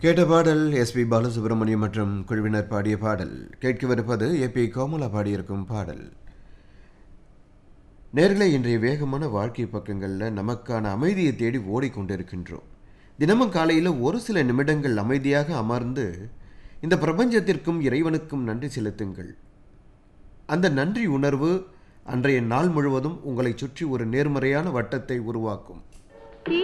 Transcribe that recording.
கேட்ட பாடல் எஸ்பி பாலசுப்ரமணியம் மற்றும் குழுவினர் பாடிய பாடல். கேட்கவிருப்பது ஏபி கோமலா பாடியிருக்கும் பாடல். நேர்களே, இன்றைய வேகமான வாழ்க்கை பக்கங்களில் நமக்கான அமைதியை தேடி ஓடிக்கொண்டிருக்கின்றோம். தினமும் காலையில் ஒரு சில நிமிடங்கள் அமைதியாக அமர்ந்து இந்த பிரபஞ்சத்திற்கும் இறைவனுக்கும் நன்றி செலுத்துங்கள். அந்த நன்றி உணர்வு அன்றைய நாள் முழுவதும் உங்களை சுற்றி ஒரு நேர்மறையான வட்டத்தை உருவாக்கும்.